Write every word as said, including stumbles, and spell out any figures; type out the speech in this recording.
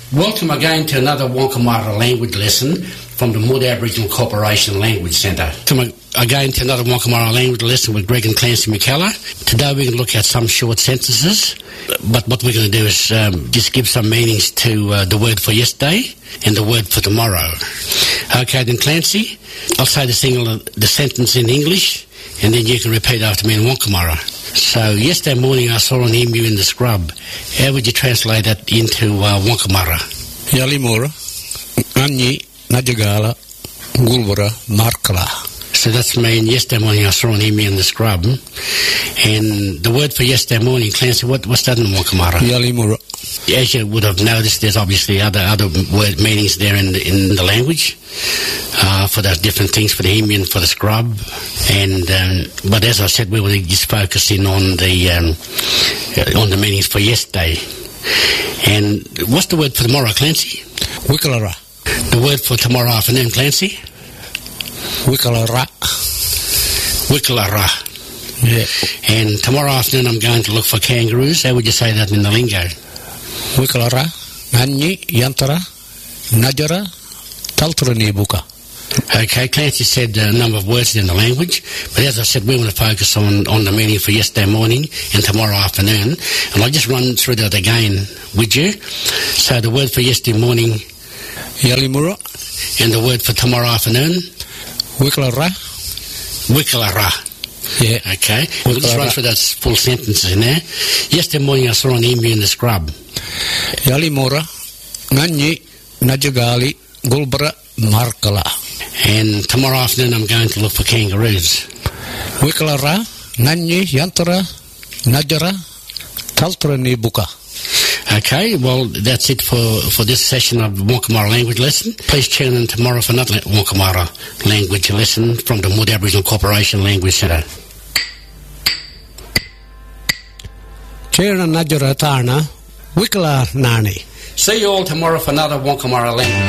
Welcome again to another Wonkamara language lesson from the Mood Aboriginal Corporation Language Centre. Welcome again to another Wonkamara language lesson with Greg and Clancy McKellar. Today we're going to look at some short sentences, but what we're going to do is um, just give some meanings to uh, the word for yesterday and the word for tomorrow. Okay, then Clancy, I'll say the, single, the sentence in English, and then you can repeat after me in Wonkamara. So, yesterday morning I saw an emu in the scrub. How would you translate that into uh, Wonkamara? Yalimura, Anyi, Najagala, Gulbara, Markala. So that's mean yesterday morning I saw an emu in the scrub. And the word for yesterday morning, Clancy, what, what's that in Wonkamara? Yalimura. As you would have noticed, there's obviously other other word meanings there in the, in the language uh, for those different things, for the emu and for the scrub. And um, but as I said, we were just focusing on the um, on the meanings for yesterday. And what's the word for tomorrow, Clancy? Wikalara. The word for tomorrow afternoon, Clancy? Wikalara. Wikalara. Yeah. And tomorrow afternoon I'm going to look for kangaroos. How would you say that in the lingo? Wikalara, Anyi, Yantara, Najara, Taltrani Buka. Okay, Clancy said a number of words in the language, but as I said, we want to focus on, on the meaning for yesterday morning and tomorrow afternoon. And I'll just run through that again with you. So the word for yesterday morning, Yalimura, and the word for tomorrow afternoon, Wikalara. Wikalara. Yeah. Okay. We'll just run through those full sentences in there. Yesterday morning I saw an emu in the scrub. Yalimura, Nanyi, Najagali, Gulbara, Markala. And tomorrow afternoon I'm going to look for kangaroos. Wikalara, Nanyi, Yantara, Najara, Taltrani Buka. Okay, well, that's it for, for this session of the Wonkamara language lesson. Please tune in tomorrow for another Wonkamara language lesson from the Mood Aboriginal Corporation Language Centre. Chera Najara Tarna, Wikala Nani. See you all tomorrow for another Wonkamara language.